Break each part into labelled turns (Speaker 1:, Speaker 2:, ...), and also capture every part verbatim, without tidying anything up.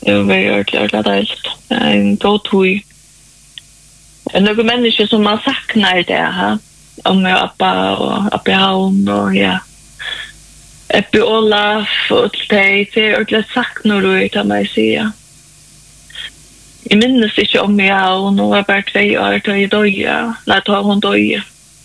Speaker 1: Det var väldigt ordentligt dejligt. En god tog. Några människor som man saknar det här. Om jag Abba och Abba Haun och ja. Ebbe Olaf och det är ordentligt saknar du utan mig säga. Jag minns inte om jag och nu var bara två år till jag döja. När tar hon döja.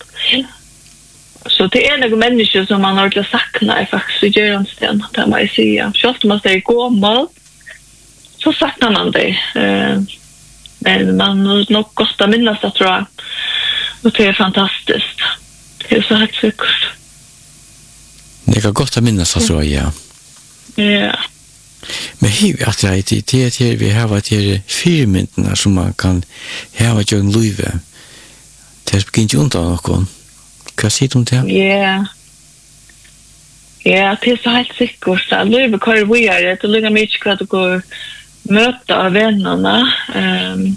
Speaker 1: Så det är några människor som man ordentligt saknar faktiskt i Göransten. Det må jag säga. Så ofta man säger gåmål. Så saknar man det. Men man har nog gott att minnas det, tror jag. Och det är fantastiskt. Det är så helt säkert.
Speaker 2: Det är gott att minnas det, tror jag, ja.
Speaker 1: Ja.
Speaker 2: Men hur att det är det här vi har varit här fyrmyntorna som man kan ha varit en löjve. Det är inte ont av någon. Vad säger du om det?
Speaker 1: Ja. Ja, det är så helt säkert. Löjve kör vi är det. Det ligger mycket att du går möta av vännerna. Um,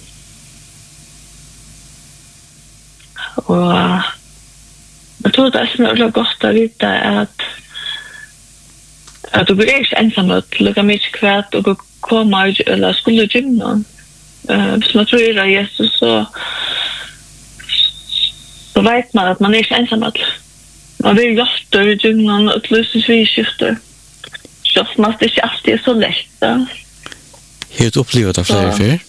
Speaker 1: och jag tror det är så väldigt gott att veta att att du blir inte ensam att lukka mycket kvart och komma eller skulle gymna. Uh, så man tror att Jesus så så vet man att man är inte ensam att man vill göra i gymna och lösa vidskifter. Så man är inte alltid så lätt.
Speaker 2: Helt upplevt av flera för?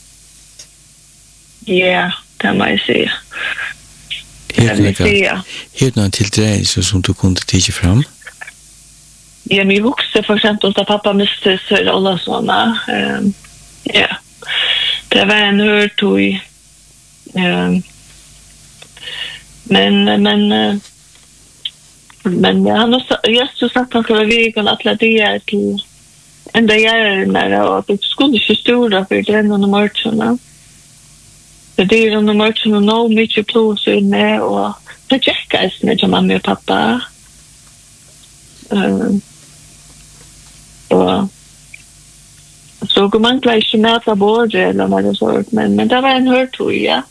Speaker 1: Ja, det må jag säga.
Speaker 2: Helt någon tillträdelse som du kunde tiga fram?
Speaker 1: Ja, min vuxen för exempel att pappa miste sig alla sådana. Um, ja, det var en hört och um, men men uh, men han har just sagt att han skulle vilja att lägga det till ända gärna och att det skulle inte stora för den och marcherna. Det är de marcherna nog mycket plus med och det checkas med mamma och pappa. Um, och så går man gleich med på bordet eller vad det så men men det var en hört tror jag.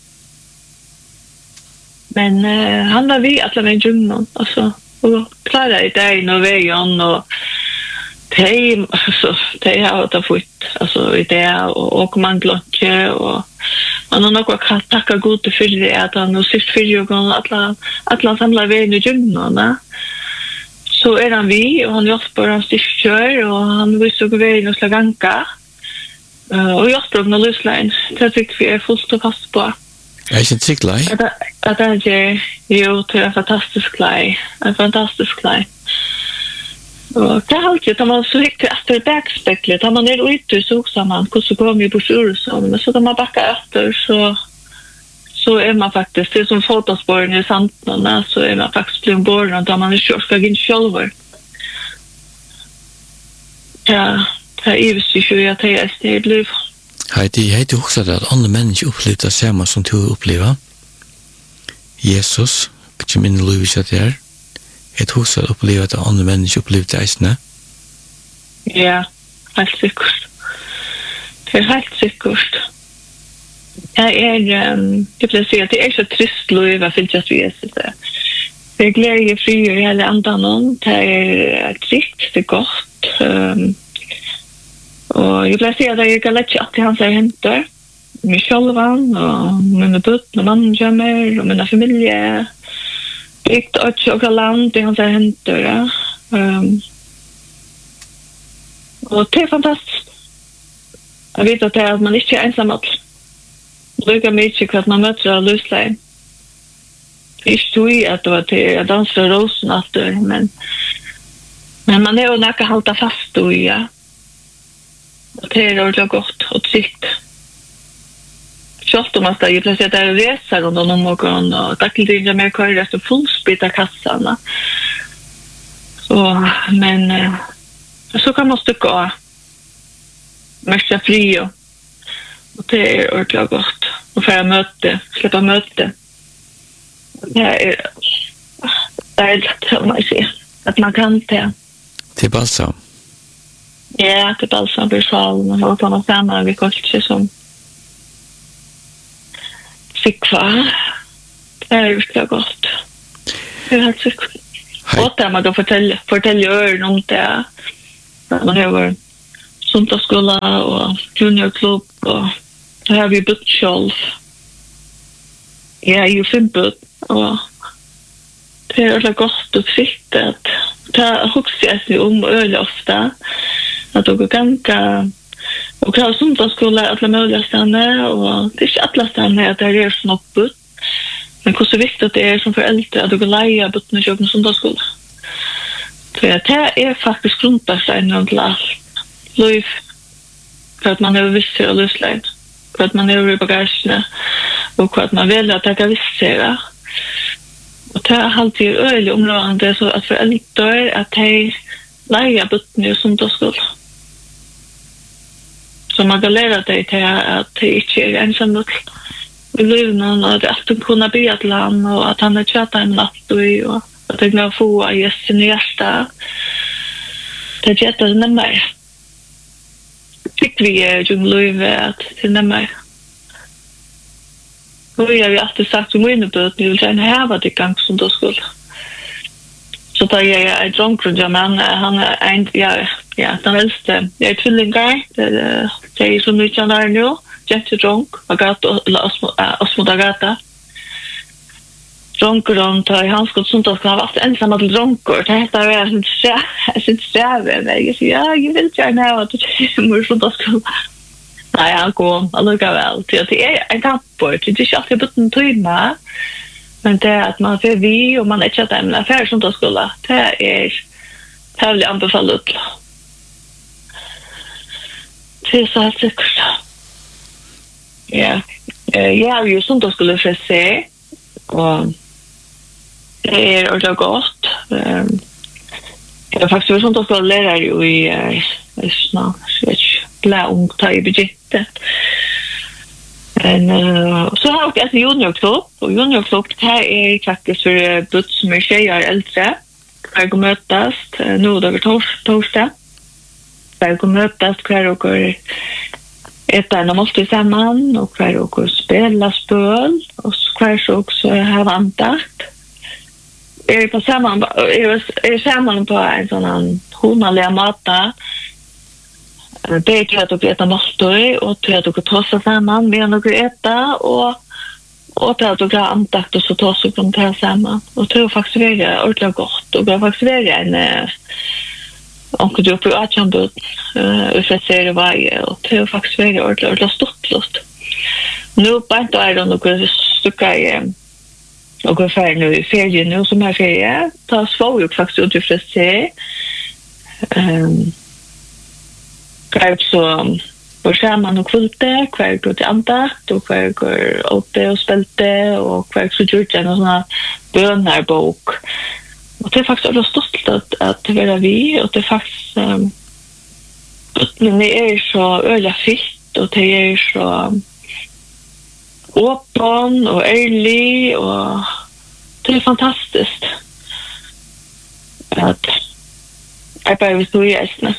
Speaker 1: Men uh, han var vi att lämna gymmen alltså och klara i dig och vägen och det alltså det har det fått alltså i det och och man glömde och man har nog att tacka Gud för det att han och sist för ju gång alla alla samla vägen i gymmen. Så är han vi och han jobbar han styrkör och han vill så gå vägen och slå ganka. Uh, och jag står med Luslein. Det tycker vi är fullt och fast på.
Speaker 2: Jag är inte sikkert.
Speaker 1: Att det är ju till en fantastisk klej. En fantastisk klej. Och det är alltid att man så riktigt efter backspeklet. När man är ute så också man så går man ju på sursen. Men så när man backar efter så så är man faktiskt, det är som fotospåren i Santnarna, så är man faktiskt blir borren där man är kört ska in själva. Ja, det är ju så ju att det är det blir.
Speaker 2: Hej, det är det också att andra människor upplever det samma som du upplever. Jesus, vilket min liv är det här. Det är också att uppleva att andra människor upplever det här.
Speaker 1: Ja, helt säkert. Det är helt säkert. Det är, um, jag vill säga, det är så trist liv att finna att vi är så där. Det är glädje, fri och hela andan. Det är tryggt, det är gott. Um, och jag vill säga att jag kan lätt att han säger hämtar. Mig själva och mina butt och manjammer och mina familjer. Byggt och land, det han säger hämtar. Um, och det är fantastiskt. Jag vet att det är att man inte är ensam att lukka mycket att man möter av Luslein. Det är stort att det var till att dansa rosennatter, men men man är ju näka halta fast då, ja. Och det är ordentligt gott och tryggt. Kjort om man ska ju plötsligt där resa runt om morgon och dagligdagen med kör efter fullspita kassarna. Så, men så kan man stycka av. Mörka fri och och det är ordentligt gott. Och för att möte, släppa möte. Det är det är lätt att man ser att man kan det.
Speaker 2: Till balsam?
Speaker 1: Ja, till balsam blir sjal. Man har på något samman vi kanske som sikva. Det är ordentligt gott. Det är helt sikkert. Och där man då fortäller, fortäller om det. Man har Sundagsskola och juniorklubb och det har vi byggt själv. Jag är ju fem byggt och det är väldigt gott och fritt att ta huxar sig om öl ofta att du kan ganska och ha sundagsskola alla möjliga ställen och det är inte alla ställen att det är snoppet men hur så viktigt det är som förälder att du kan lära bort när du sundagsskola. Så det är faktiskt grundbärsteinen till allt. Liv för att man är visst och lösleid. För att man är i bagagen och för att man väljer att ta vissera. Och det är alltid öjligt områdande så att föräldrar att de lära bort som då skulle. Så man kan lära dig till att det inte är ensamt i livet och att de kunna be till han och att han är tjata en natt och att det kan få gästen i hjärta. Det är jättenämmer. Fick vi ju livet att det är nämmer. Och jag har ju alltid sagt till min böt ni vill gärna häva det gång som då skulle. Så där jag är drunkrudd, men han är en, ja, ja, den äldste. Jag är tvillingar, det är som mycket han är nu. Jättedrunk, Agata, eller Osmod Agata. Drunkrudd, tar han skulle sånt att han har varit ensam till drunkrudd. Det heter jag är inte sträven. Jag säger, ja, jag vill gärna häva att det är sånt att skulle. Nej, han går alldeles väl. Det är en tappor. Det är inte alltid på den tydliga. Men det är att man får vi och man är inte att ämna affär som då skulle. Det är tävligt anbefallet. Det är så här säkert. Ja. Jag har ju som då skulle för se. Och det är ordentligt gott. Jag har faktiskt som då skulle lära ju i snart. Jag vet inte. Blä ung ta i budgetet. Men uh, så har jag ett juniorklubb och juniorklubb här är faktiskt för butt som är tjejer äldre. Kvar går mötas nu då tors torsdag. Kvar går mötas kvar och går äta en måltid samman och kvar och går spela spel och kvar så också ha andakt. Är på samman är är samman på en sån humanlig mata. Det är klart att äta måltid och till att du kan tossa samman med att äta och och till att du kan antakt och så tossa upp dem till samman. Och det är faktiskt väldigt ordentligt gott. Och det är faktiskt väldigt en onkel du på att jag bort för att se det varje. Och det är faktiskt väldigt ordentligt stort lust. Nu bara inte är det några stycken och jag är nu i ferien nu som är ferie. Ta svår ju faktiskt ut för att se. Kvar så på skärman och kvulte, kvar går till andakt och kvar går uppe och spelte och kvar så gjort jag en sån här bönarbok. Och det är faktiskt alldeles stolt att, att vara vi och det är faktiskt um, det är så öliga fitt och det är så öppen och ärlig och det är fantastiskt att jag bara vill stå i gästerna.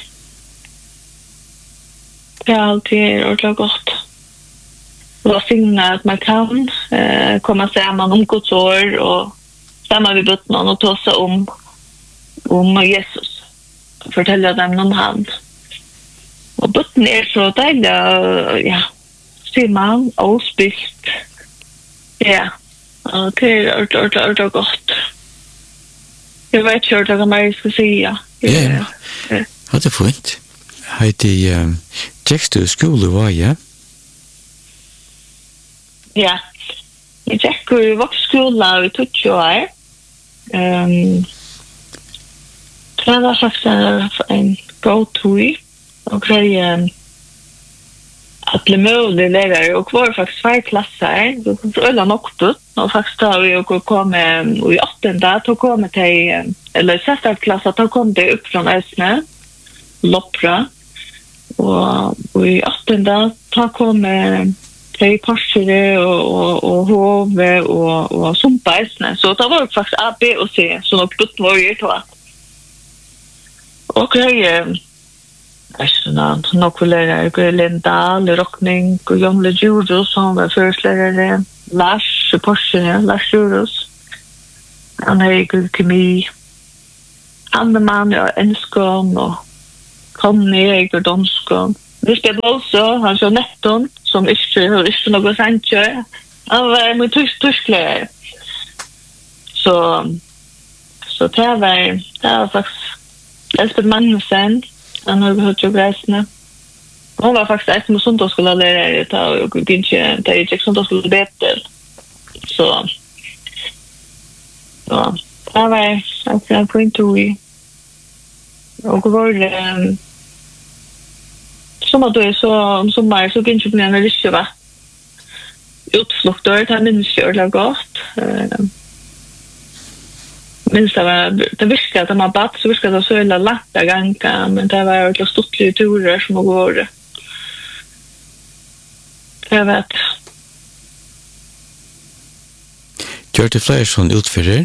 Speaker 1: Det är alltid ordentligt gott. Och finna att man kan eh, komma samman om Guds år och samman vid botten och ta sig om, om Jesus. Fortälla dem om han. Och botten är så dejlig, ja, ser man, avspilt. Ja, och det är ordentligt, ordentligt gott. Jag vet inte vad jag ska säga.
Speaker 2: Ja, ja. Ja, det är fint. Heiti um, tekstu skole var ja?
Speaker 1: Ja. Jeg tekstu i voksskola i tutsi år. Um, det var faktisk en, en god tui og greie um, alle mulige lærere og var faktisk hver klasser så øyla nok ut og faktisk da vi kom i åttende til å komme til eller i sette klasser til å komme til opp fra Østene Loppra og, og i åttende ta kom til Porsche og, og, og Hove og, og Sumpa Østene så det var faktisk A, B og C så nok butten var jo til og greie Personal, några lärare, Lindal, Rockning och John Lejudo som var förslärare, Lars Porsche, Lars Juros. Han är ju kemi. Anneman och Enskån och Conny, Eger, Donsko. Vi spelade också, han så Netton, som inte har inte något sancher. Han var med tysk tysklär. Så så det var det var faktiskt Elspeth Magnussen, han har hört ju gräsna. Hon var faktiskt ett med sånt skulle lära det ta och inte det är inte sånt skulle bättre. Så ja, det var jag på into i och var det som att det är så som mer så kanske blir det lite va. Utflukter det minns jag det gott. Men det var det visste att de har bad så visste det så eller lätta gånga men det var ju stort lite turer som går. Jag vet.
Speaker 2: Gör det fler sån utförare?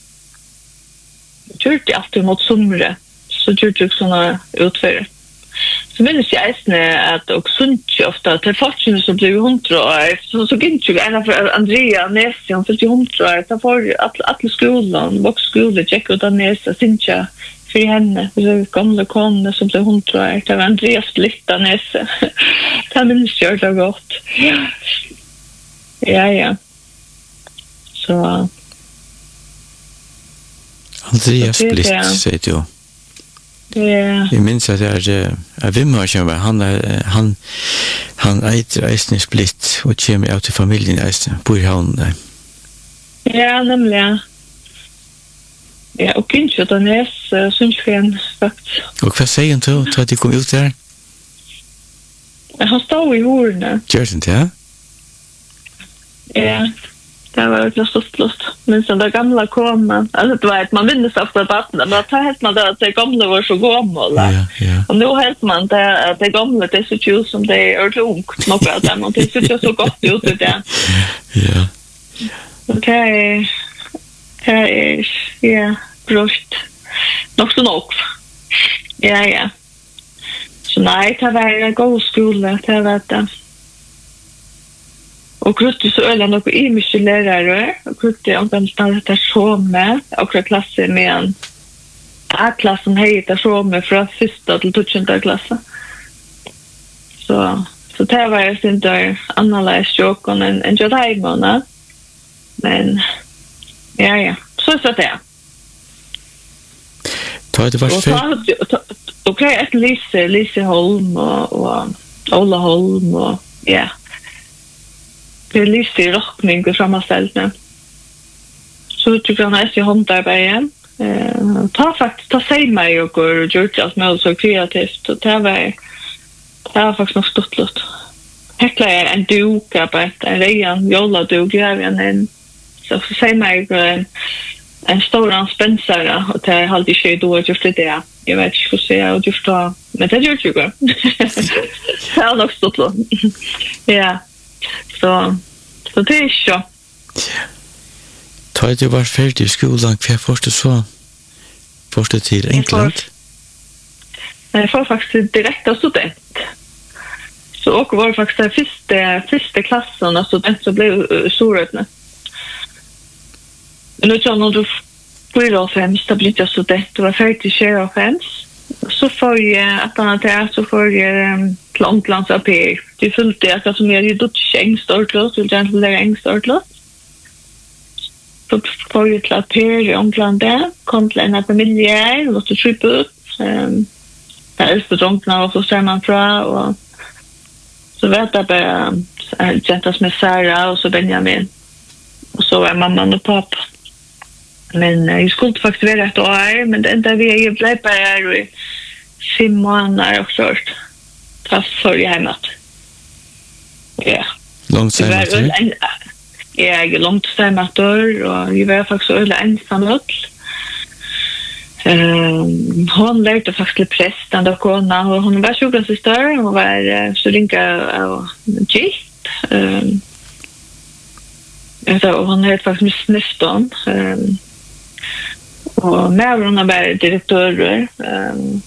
Speaker 1: Gör det alltid mot somre. Så gör det såna utförare. Så minns jag ästne att och sunt ofta till fortune så blev hon tror så så gick ju en av Andrea Näsjan för hon tror att för att alla skolan box skolan check ut Näsja Sincha för henne så gamla konne så blev hon tror att det var Andreas Splitta Näsja. Det minns jag det gott. Ja ja. Så
Speaker 2: Andreas Splitta säger du.
Speaker 1: Det
Speaker 2: jag minns att jag är jag vill man känna han han han äter eisen split och kommer ut till familjen eisen på han där.
Speaker 1: Ja, nämligen. Ja, och kanske då näs sunskän faktiskt.
Speaker 2: Och vad säger han då att det kom ut där?
Speaker 1: Han står i hörnet.
Speaker 2: Gör det ja?
Speaker 1: Ja. Det var ju så stort. Men så det gamla kom alltså det var att man minns ofta att men då tar helt man det att det gamla var så gamla.
Speaker 2: Ja, ja.
Speaker 1: Och nu helt man det att det gamla det så ju som det är tungt något att det man det ser så gott ut det.
Speaker 2: Ja.
Speaker 1: Okej. Okej. Ja, brust. Nog så nog. Ja, ja. Så nej, det var en god skola, det var det. Och kruttet så ölla något i mycket lärare och kruttet om de stannar där så med och klassen med en A-klass som heter så med från första till tionde klassen. Så så det var ju inte annorlunda chock och en en jordheimåna. Men ja ja, så så det.
Speaker 2: Ta det var för.
Speaker 1: Okej, ett Lise Lise Holm och och Ola Holm och ja. Det är lite i rockning och sammanställning. Så tycker jag att jag håndar bara igen. Eh, ta faktiskt, ta sig mig och går och gjort allt med så kreativt. Och det var, det var faktiskt något stort låt. Häcklar jag en duka på ett, en rejan jolladuk, gör jag en, så säg mig en, en stor anspensare och det är alltid tjej då just det. Jag vet inte hur jag har gjort det, men det gör ju det. Det är nog stort låt. Ja. Så så det är så.
Speaker 2: Ta det var färdig i skolan kvar först och så. Först till England.
Speaker 1: Jag får faktiskt direkt av student. Så och var faktiskt den första första klassen av student så blev sorödna. Men nu tror jag nog fyra och fem stabilitet jag student. Det var färdig tjugo och fem. Så får jag att han att så får jag långlands A P. Det följde jag att som är ju dutch engstort vill jag lära engstort. Så får jag till A P i England där, kom till en familj och så trip ut. Ehm där är det drunkna och så ser man fra och så vet jag bara gentas med Sara och så Benjamin. Och så är mamman och pappa. Men jag skulle faktiskt vara ett år, men det enda vi är blev bara i fem månader och först. Fast för jag hemåt. Ja.
Speaker 2: Långt sen att det?
Speaker 1: Ja, jag är långt sen att det och jag var faktiskt öll ensam ut. Um, hon lärde faktiskt präst den där kona och hon var sjukhussyster och var så ringa och gift. Um, så hon hade faktiskt snifton. Um, och med hon var direktör. Um,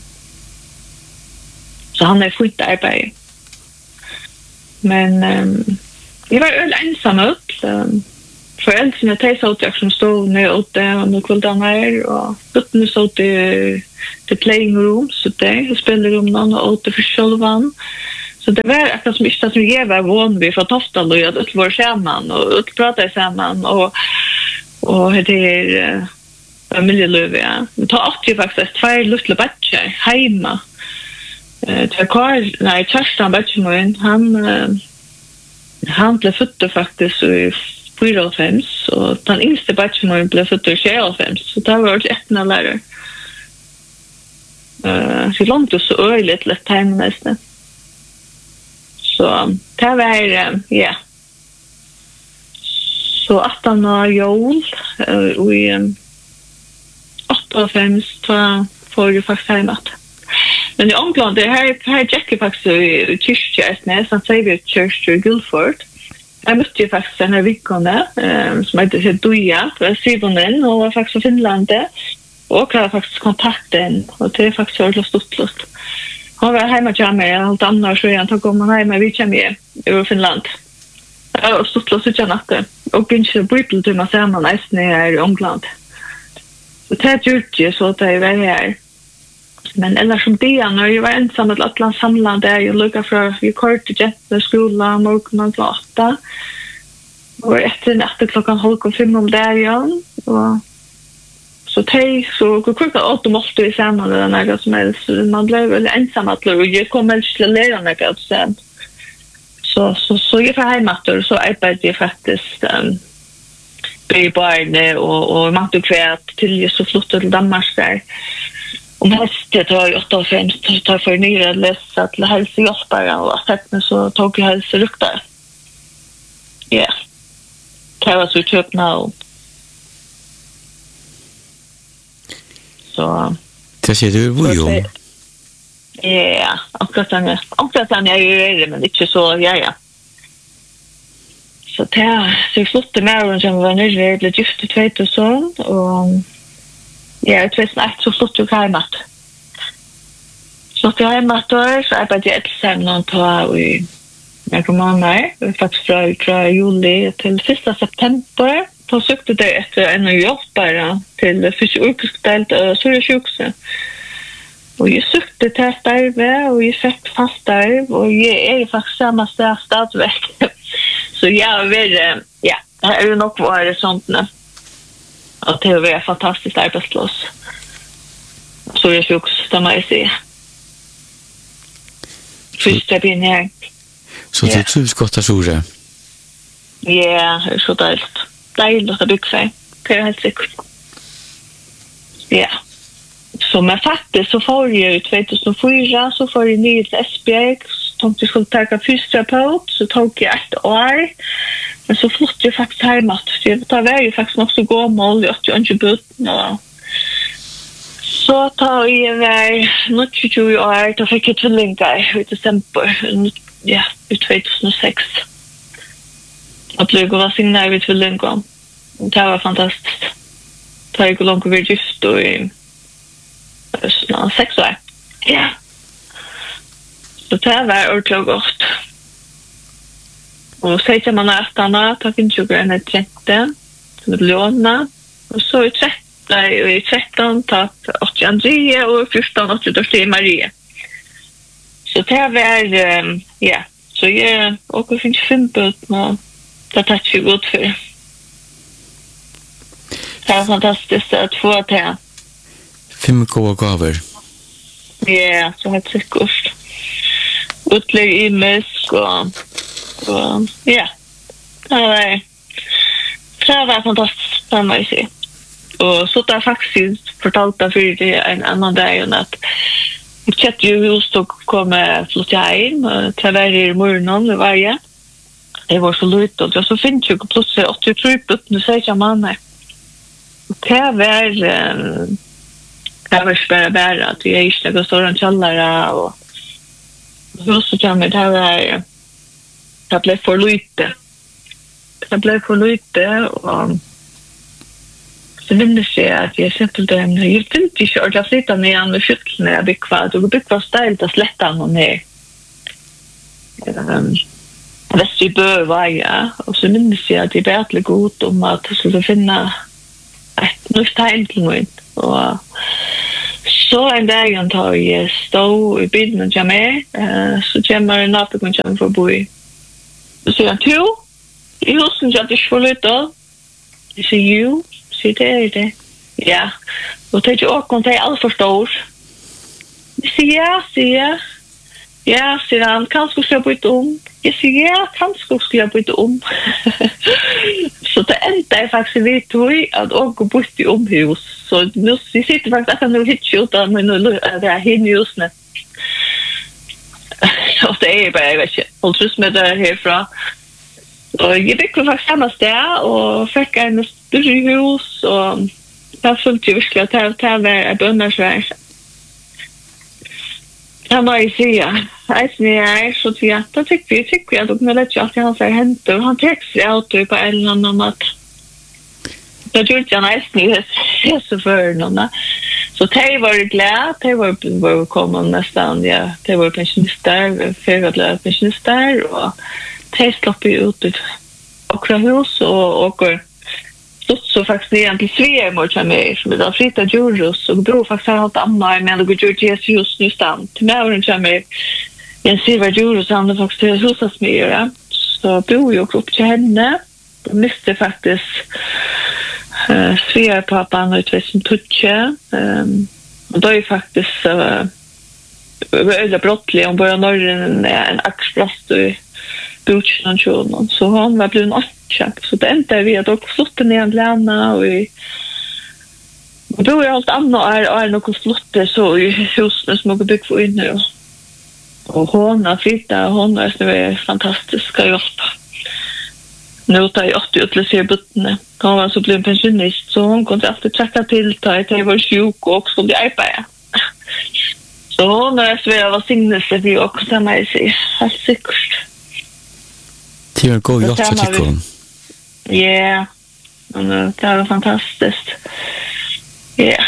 Speaker 1: så han är fullt arbete. Men um, jag var öll ensam ut. Um, Föräldrarna tar sig åt som stod ner åt det och nu kvällen här och putten så till till playing room så där spelar om någon och åt för självan. Så det var akkurat som inte som jag var van vid för tofta då jag det var samman och ut prata samman och och det är familjelöv ja. Det tar alltid faktiskt två lilla batcher hemma. Eh det var nej Kerstin Batchmoen han han blev född faktiskt i fyra och fem och den yngste Batchmoen blev född i sju och fem så det var ett när lärare. Eh så långt så öligt lätt hem nästan. Så det var ja. Så att han har jul och i åtta och fem så får du faktiskt hemåt. Men i England, det här, här Jackie faktiskt i kyrkjärstnäs, han säger vi Church i Guildford. Jag mötte ju faktiskt den här vikande eh, som heter Duja, för Sibonen och var faktiskt från Finland. Och jag har faktiskt kontakten och det är faktiskt väldigt stort lust. Han var hemma till mig, jag har hållit annars så jag tog om han hemma vid Kemie i Finland. Jag har stort lust att natte och inte brytelt till mig samman nästan här i England. Så det är gjort så att det var här. Men eller som det när jag var ensam att Atlant samla där jag lukar för vi kort till jätte skolan morgon och åtta. Och efter natten klockan halv och fem om där igen och så tej så går klockan åtta måste vi samla det något som helst man blev väl ensam att jag kommer till lära något sen. Så så så jag får hemåt så arbetade jag faktiskt um, i barne och och man tog kvärt till så flott till Danmark där. Och mest tar jag åtta och fem så tar för nyare läsa till hälsohjälpare och sen så tog jag hälsoruktar. Ja. Det var så köpt nu. Så
Speaker 2: det ser du vad ju.
Speaker 1: Ja, akkurat den. Akkurat den är ju det men inte så ja ja. Så det så jag flott med och som var nere blev gift i tvåtusen och ja, jag vet inte så flott ju hemåt. Så jag hemåt då så arbetade jag ett sen någon på i jag kommer med faktiskt från från juli till sista september. Då sökte det efter en hjälpare till fysioterapeut och så är det sjukse. Och jag sökte testarve och jag fick fastarv och jag är faktiskt samma stad stadsverk. Så jag vill ja, det är ju nog vad det sånt nu. Och det var fantastiskt arbetslös. Så jag sjuk så man ser. Första binär.
Speaker 2: Så det trivs gott att sura.
Speaker 1: Ja, det är så dejligt. Dejligt att bygga sig. Det är helt säkert. Ja. Så men faktiskt så får jag ju tjugohundrafyra så får jag ny till Esbjerg. Om jag skulle ta fysioterapeut så tog jag ett år. Men så flott jag faktiskt hemåt. Det var ju faktiskt nog så gammal. Jag har inte bytt. Så tar jag var tjugo år. Då fick jag tvillingar i december. Ja, i tjugohundrasex. Att blev jag signerad vid tvillingar. Det var fantastiskt. Det gick långt vid gift och i sex år. Ja. Så det var ordentligt gott. Och så heter man ätarna, tar finns ju en tretton, som är låna. Och så i tretton, i tretton tar åtta Andrea och i fjorton åtta Dorsi Maria. Så det var, ja, så jag åker finns fem på ut och det tar tjugo gott för. Det är fantastiskt att få det.
Speaker 2: Fem goda gaver.
Speaker 1: Ja, så har det säkert. Utlägg i mäsk och, och ja, det var, det var fantastiskt kan man ju se. Och så där faktiskt fortalt för det en annan dag att jag chatte ju just och kom flytta in till varje morgon med varje. Det var så lite och jag så finns ju plötsligt att jag tror på nu säger jag man nej. Det var det var spärra bära att jag inte går så runt källare och så kan man det här det blev för lite. Det blev för lite och så minns jag att jag sett den jag tänkte inte att jag sitter ner med skytteln när jag blir kvar och blir kvar ställt att slätta någon ner. Um, Västerbö var ja, och så minns jag att det är verkligen gott om att jag skulle finna ett nytt hem till mig. Och så en dag jag tar jag stå i bilen och med, så kommer en natten kommer förbi. Så säger han, "Tu, i husen jag det skulle Jag säger, "Jo, så det är det." Ja, och det är också att det är allt för stort. Jag säger, "Ja, säger jag." Ja, säger han, "Kanske ska jag byta om." Jag säger, "Ja, kanske ska jag byta om." Så det enda är faktiskt vi tog att åka byta om hus. Så nu vi sitter faktiskt att han nu hittar utan men nu är det hin just nu. Och det är bara, jag vet inte, och trus med det härifrån. Och jag fick faktiskt samma sted och fick en större hus och jag följde ju verkligen att det här var bönnarsvärd. Ja, må jeg si, ja. Jeg er så til at da tykker vi, tykker vi at dere vet ikke at han får hente, og han tek seg auto på en eller annen måte. Da gjorde jeg nesten i hese før noen. Så de var glad, de var, var kommet nesten, ja, de var pensjonister, ferdig pensjonister, og de slapp ut i okra hus, og åker så faktiskt igen till Sverige till mig som det Frita Djurus och då faktiskt har hållit amma men det går ju just nu stand till mig till mig en Silver Djurus han har faktiskt husas med göra så bor jag upp till henne och miste faktiskt eh Sverige pappan och ett som tutche ehm och då är faktiskt eh öde brottlig om bara norren en axplast i butchen så han var blivit något så det enda vi har också sluttat ner en läna och vi och då är allt annat är, är något sluttat så i husen som har byggt för inne och hon har Frita hon är så är fantastiska hjälp nu tar jag åt ut att se buttene hon var så blev pensionist så hon kunde alltid träcka till ta ett var sjuk och också bli iPad så hon är så väl var signelse vi också med sig helt säkert.
Speaker 2: Det var god gjort så tycker hon.
Speaker 1: Ja, det var fantastiskt. Ja.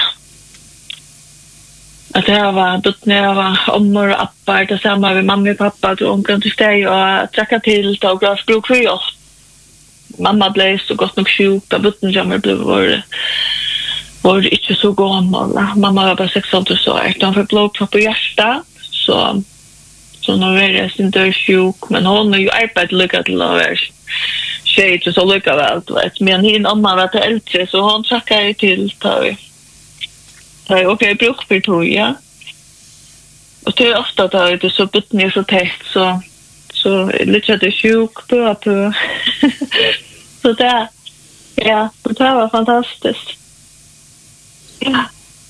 Speaker 1: Att det var dutt när jag var ommor och appar tillsammans med mamma och pappa och onkeln till steg och tracka till och glas bruk för oss. Mamma blev så gott nog sjuk och butten jammer blev var var inte så gammal. Mamma var bara sexton så är de för blodpropp på hjärta så så nu är det inte sjuk men hon har ju arbetat lycka till att vara tjej så lycka väl vet men hin amma var till äldre så hon trackar till ta vi ta vi okej bruk för to ja och det är ofta att det så butten är så tätt så så lite det sjuk på på så där ja det var fantastiskt ja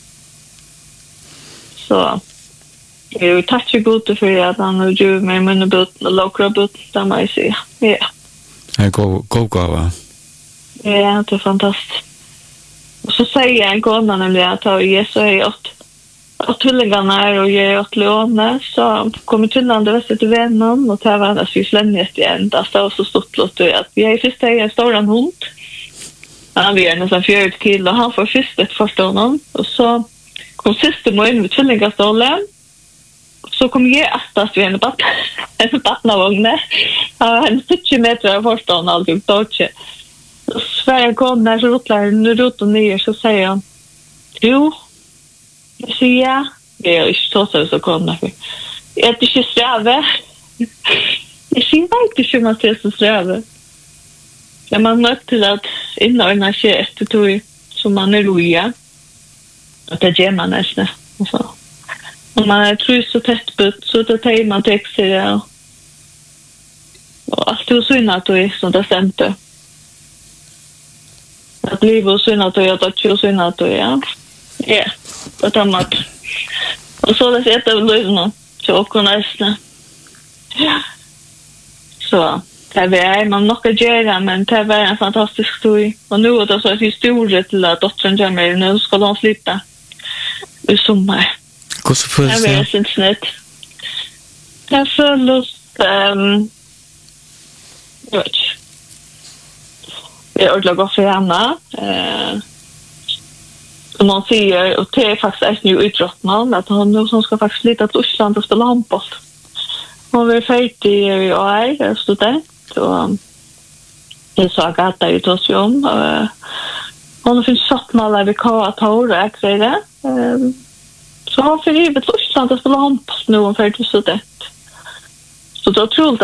Speaker 1: så jag tackar gott för att han har gjort mig med en bot och lokra bot där man ser. Ja.
Speaker 2: Jag går gå gå va.
Speaker 1: Ja, det är fantastiskt. Och så säger jag en gång nämligen att jag är så är åt att tullarna är och jag är åt låna så kommer tullarna det vet du vännen och tar varandra så slänget igen där står så stort låt du att jag är först en stor hund. Han är nästan fyra kilo och han får först ett första honom och så kom sista månaden med tullarna så kom jag attast vid en batt en battnavågne av en tjugo meter av förstånd alltid tåtje Sverige kom när så rotlar nu rot och ner så säger han jo jag säger ja det är inte så så kom när jag är inte sträve jag ser inte hur man ser så sträve när man möter till att inordna sig efter tog som man är roja att det ger man nästan och så och man är trus så tätt butt så det tar man texter ja. Och allt är synd att det är sånt där stämte. Att liv och synd att det är att jag synd att det är ja. Ja, det tar man. Och så det sätter väl lyssna så och nästan. Ja. Så det var man nog att göra men det var en fantastisk story. Och nu är det så att historia till att dottern kommer nu ska de slippa. I sommar.
Speaker 2: Hur så för
Speaker 1: det? Jag vet inte snett. Jag føles um, jag vet inte. Jag har ordentligt gått för henne. Uh, och någon säger, och det är faktiskt ett ny utdrottning, att hon nu som ska faktiskt flytta till Island och spela handboll. Hon var färdig i år, jag student, och jag sa Agatha i Tosjom. Hon finns sattmålar vid K A Tor, och jag säger det. Så hon får givet Tyskland att spela handboll nu om färdig student. Så det var otroligt